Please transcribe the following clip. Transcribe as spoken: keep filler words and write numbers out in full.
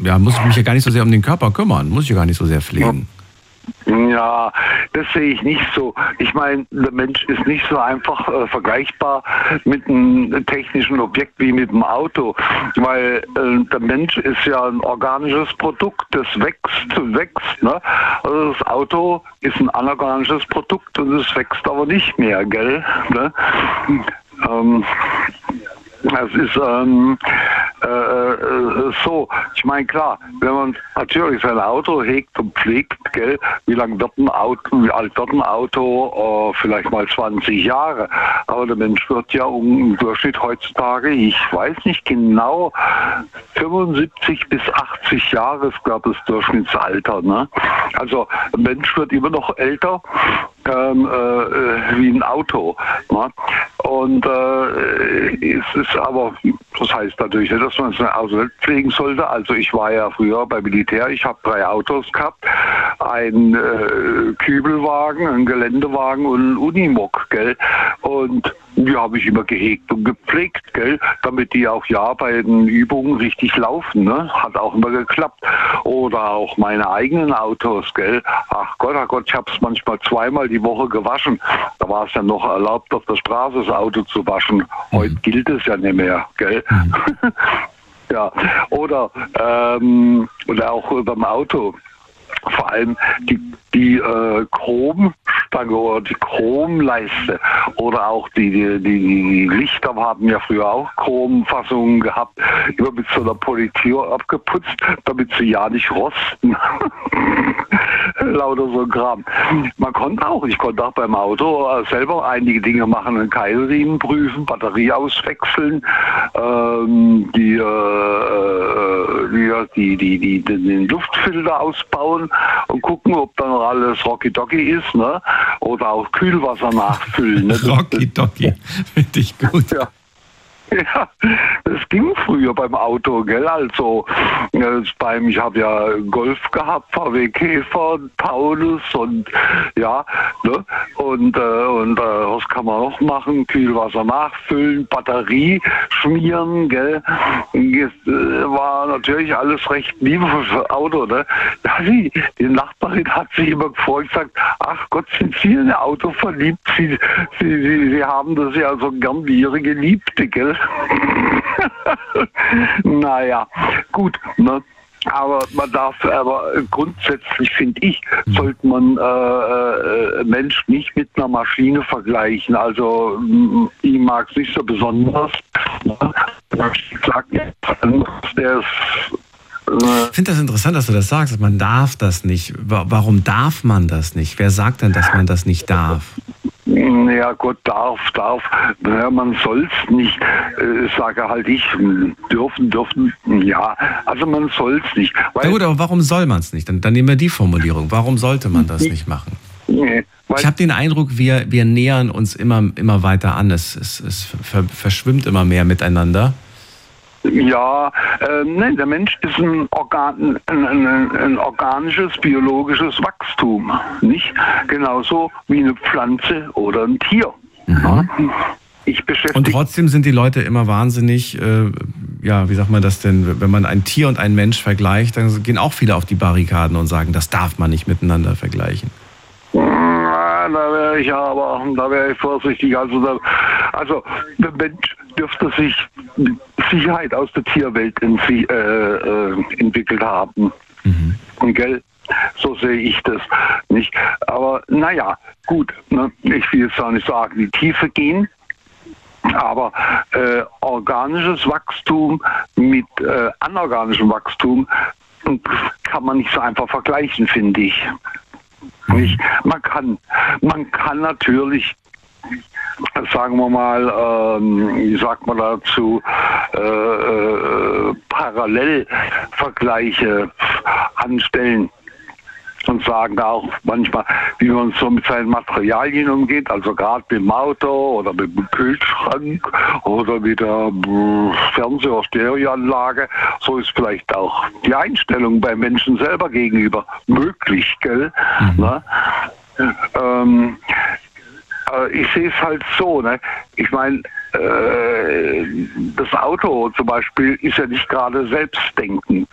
ja, muss ich mich ja gar nicht so sehr um den Körper kümmern, muss ich ja gar nicht so sehr pflegen. Ja, das sehe ich nicht so. Ich meine, der Mensch ist nicht so einfach äh, vergleichbar mit einem technischen Objekt wie mit dem Auto, weil äh, der Mensch ist ja ein organisches Produkt, das wächst und wächst. Ne? Also das Auto ist ein anorganisches Produkt und es wächst aber nicht mehr, gell? Ne? Ähm, Es ist ähm, äh, äh, so, ich meine klar, wenn man natürlich sein Auto hegt und pflegt, gell, wie lange wird ein Auto, wie alt wird ein Auto, äh, vielleicht mal zwanzig Jahre, aber der Mensch wird ja um, im Durchschnitt heutzutage, ich weiß nicht genau, fünfundsiebzig bis achtzig Jahre ist, glaube ich, das Durchschnittsalter. Ne? Also ein Mensch wird immer noch älter ähm, äh, wie ein Auto. Ne? Und äh, es ist aber, das heißt natürlich nicht, dass man sein Auto nicht pflegen sollte. Also ich war ja früher beim Militär, ich habe drei Autos gehabt, einen äh, Kübelwagen, einen Geländewagen und einen Unimog, gell? Und die habe ich immer gehegt und gepflegt, gell? Damit die auch ja bei den Übungen richtig laufen, ne? Hat auch immer geklappt. Oder auch meine eigenen Autos, gell? Ach Gott, ach Gott, ich habe es manchmal zweimal die Woche gewaschen. Da war es ja noch erlaubt, auf der Straße das Auto zu waschen. Heute gilt es ja nicht mehr, gell? Mhm. Ja, oder, ähm, oder auch beim Auto. Vor allem die, die äh, Chromstange oder die Chromleiste oder auch die, die, die Lichter haben ja früher auch Chromfassungen gehabt, immer mit so einer Politur abgeputzt, damit sie ja nicht rosten. Lauter so ein Kram. Man konnte auch, ich konnte auch beim Auto selber einige Dinge machen, einen Keilriemen prüfen, Batterie auswechseln, ähm, die, äh, die, die, die, die, den Luftfilter ausbauen und gucken, ob dann alles Rocky-Docky ist, ne? Oder auch Kühlwasser nachfüllen. Ne? Rocky-Docky, finde ich gut. Ja. Ja, das ging früher beim Auto, gell? Also äh, beim, ich habe ja Golf gehabt, V W Käfer, Taunus und ja, ne? Und, äh, und äh, was kann man noch machen? Kühlwasser nachfüllen, Batterie schmieren, gell? Das äh, war natürlich alles recht liebevoll für Auto, ne? Ja, die, die Nachbarin hat sich immer gefreut und gesagt, ach Gott, sind Sie in ein Auto verliebt? Sie, Sie, Sie, Sie haben das ja so gern wie Ihre Geliebte, gell? Naja, gut, ne? Aber man darf, aber grundsätzlich finde ich, sollte man äh, äh, Mensch nicht mit einer Maschine vergleichen. Also ich mag es nicht so besonders. Ne? Ich sag jetzt, der ist ich finde das interessant, dass du das sagst. Man darf das nicht. Warum darf man das nicht? Wer sagt denn, dass man das nicht darf? Ja Gott, darf, darf. Ja, man soll es nicht, äh, sage halt ich, dürfen, dürfen, ja. Also man soll es nicht. Weil, ja gut, aber warum soll man es nicht? Dann, dann nehmen wir die Formulierung. Warum sollte man das nicht machen? Nee, ich habe den Eindruck, wir, wir nähern uns immer, immer weiter an. Es, es, es ver, verschwimmt immer mehr miteinander. Ja, äh, nein, der Mensch ist ein, Organ, ein, ein, ein organisches, biologisches Wachstum, nicht? Genauso wie eine Pflanze oder ein Tier. Mhm. Ja? Ich beschäftige und trotzdem sind die Leute immer wahnsinnig, äh, ja, wie sagt man das denn, wenn man ein Tier und einen Mensch vergleicht, dann gehen auch viele auf die Barrikaden und sagen, das darf man nicht miteinander vergleichen. Da wäre ich aber, da wäre ich vorsichtig. Also, da, also der Mensch dürfte sich mit Sicherheit aus der Tierwelt in, äh, äh, entwickelt haben. Mhm. Und gell, so sehe ich das nicht. Aber naja, gut, ne? Ich will jetzt auch nicht sagen, die Tiefe gehen. Aber äh, organisches Wachstum mit äh, anorganischem Wachstum kann man nicht so einfach vergleichen, finde ich. Nicht? Man kann, man kann natürlich, sagen wir mal, ähm, wie sagt man dazu, äh, äh, Parallelvergleiche anstellen und sagen auch manchmal, wie man so mit seinen Materialien umgeht, also gerade mit dem Auto oder mit dem Kühlschrank oder mit der Fernseh- oder Stereoanlage. So ist vielleicht auch die Einstellung beim Menschen selber gegenüber möglich, gell? Mhm. Na? Ähm, äh, ich sehe es halt so, ne? Ich meine, äh, das Auto zum Beispiel ist ja nicht gerade selbstdenkend.